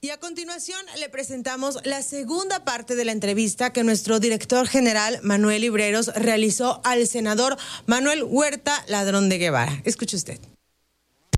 Y a continuación le presentamos la segunda parte de la entrevista que nuestro director general Manuel Libreros realizó al senador Manuel Huerta Ladrón de Guevara. Escuche usted.